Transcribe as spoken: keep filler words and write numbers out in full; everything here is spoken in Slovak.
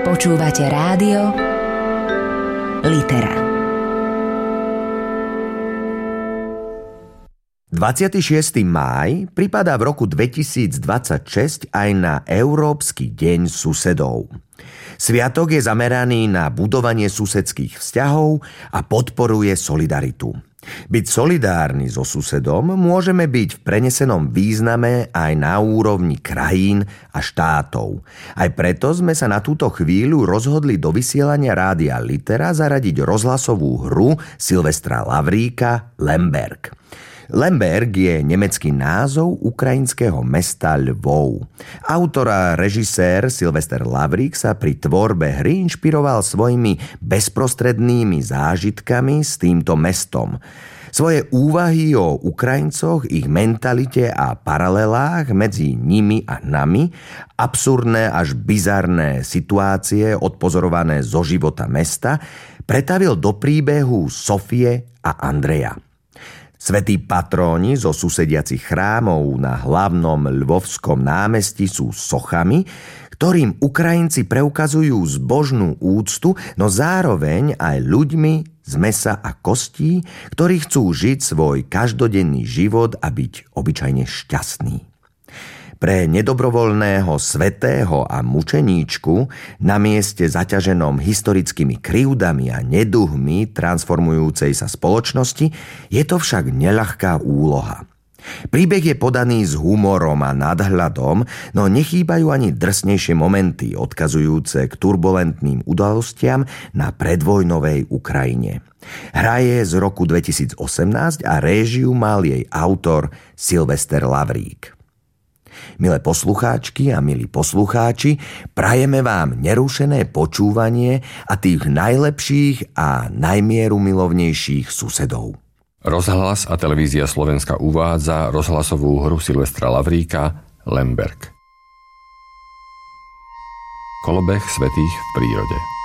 Počúvate rádio Litera. dvadsiateho šiesteho mája pripadá v roku dvetisícdvadsaťšesť aj na Európsky deň susedov. Sviatok je zameraný na budovanie susedských vzťahov a podporuje solidaritu. Byť solidárny so susedom môžeme byť v prenesenom význame aj na úrovni krajín a štátov. Aj preto sme sa na túto chvíľu rozhodli do vysielania rádia Litera zaradiť rozhlasovú hru Silvestra Lavríka Lemberg. Lemberg je nemecký názov ukrajinského mesta Lvov. Autor a režisér Silvester Lavrík sa pri tvorbe hry inšpiroval svojimi bezprostrednými zážitkami s týmto mestom. Svoje úvahy o Ukrajincoch, ich mentalite a paralelách medzi nimi a nami, absurdné až bizarné situácie odpozorované zo života mesta, pretavil do príbehu Sofie a Andreja. Svätí patróni zo susediacich chrámov na hlavnom lvovskom námestí sú sochami, ktorým Ukrajinci preukazujú zbožnú úctu, no zároveň aj ľuďmi z mäsa a kostí, ktorí chcú žiť svoj každodenný život a byť obyčajne šťastný. Pre nedobrovoľného svätého a mučeníčku na mieste zaťaženom historickými krivdami a neduhmi transformujúcej sa spoločnosti je to však neľahká úloha. Príbeh je podaný s humorom a nadhľadom, no nechýbajú ani drsnejšie momenty odkazujúce k turbulentným udalostiam na predvojnovej Ukrajine. Hra je z roku dvetisícosemnásť a réžiu mal jej autor Silvester Lavrík. Milé poslucháčky a milí poslucháči, prajeme vám nerušené počúvanie a tých najlepších a najmierumilovnejších susedov. Rozhlas a televízia Slovenska uvádza rozhlasovú hru Silvestra Lavríka Lemberg. Kolobeh svätých v prírode.